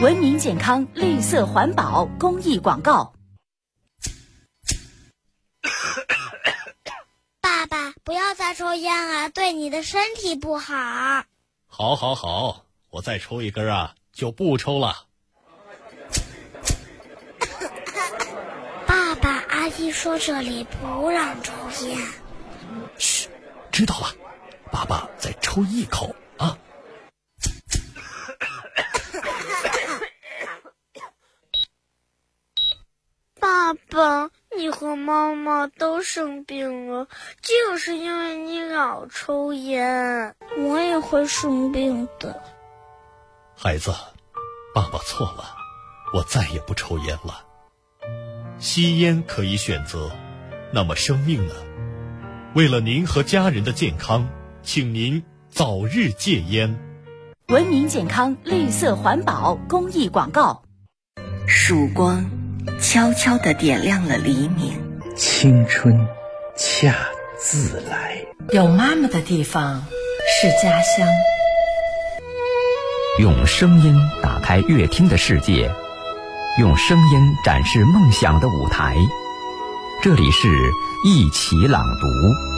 文明健康、绿色环保公益广告。 爸爸，不要再抽烟了，对你的身体不好。 好，我再抽一根啊，就不抽了。 爸爸，阿姨说这里不让抽烟。 嘘，知道了，爸爸再抽一口啊。 爸爸，你和妈妈都生病了，就是因为你老抽烟。我也会生病的。 孩子，爸爸错了，我再也不抽烟了。吸烟可以选择，那么生命呢？为了您和家人的健康，请您早日戒烟。 文明健康、绿色环保公益广告。 曙光悄悄地点亮了黎明， 青春恰自来。 有妈妈的地方是家乡。 用声音打开乐听的世界，用声音展示梦想的舞台。这里是一起朗读。